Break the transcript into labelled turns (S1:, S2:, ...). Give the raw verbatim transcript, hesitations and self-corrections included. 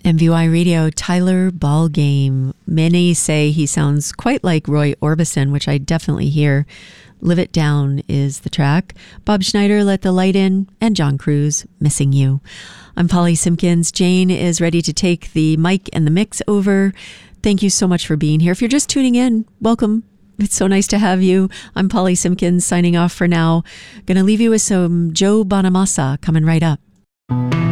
S1: M V Y Radio, Tyler Ballgame. Many say he sounds quite like Roy Orbison, which I definitely hear. Live It Down is the track. Bob Schneider, Let the Light In, and John Cruz, Missing You. I'm Polly Simpkins. Jane is ready to take the mic and the mix over. Thank you so much for being here. If you're just tuning in, welcome. It's so nice to have you. I'm Polly Simpkins signing off for now. Gonna leave you with some Joe Bonamassa coming right up.